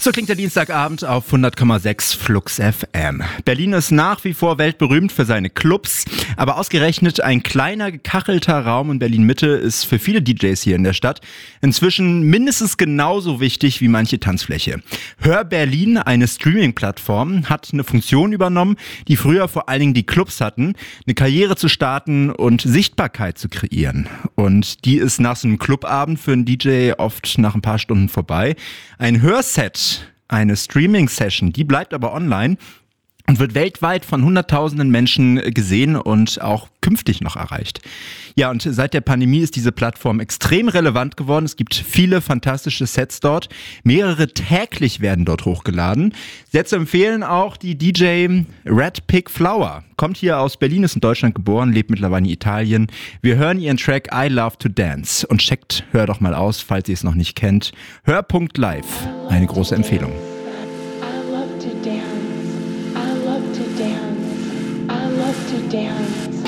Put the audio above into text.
So klingt der Dienstagabend auf 100,6 Flux FM. Berlin ist nach wie vor weltberühmt für seine Clubs, aber ausgerechnet ein kleiner gekachelter Raum in Berlin-Mitte ist für viele DJs hier in der Stadt inzwischen mindestens genauso wichtig wie manche Tanzfläche. Hör Berlin, eine Streaming-Plattform, hat eine Funktion übernommen, die früher vor allen Dingen die Clubs hatten, eine Karriere zu starten und Sichtbarkeit zu kreieren. Und die ist nach so einem Clubabend für einen DJ oft nach ein paar Stunden vorbei. Ein Hörset, eine Streaming-Session, die bleibt aber online und wird weltweit von Hunderttausenden Menschen gesehen und auch künftig noch erreicht. Ja, und seit der Pandemie ist diese Plattform extrem relevant geworden. Es gibt viele fantastische Sets dort. Mehrere täglich werden dort hochgeladen. Sehr zu empfehlen auch die DJ Red Pig Flower. Kommt hier aus Berlin, ist in Deutschland geboren, lebt mittlerweile in Italien. Wir hören ihren Track I Love to Dance. Und hör doch mal aus, falls ihr es noch nicht kennt. Hör.live. Eine große Empfehlung. I love to dance. I love to dance.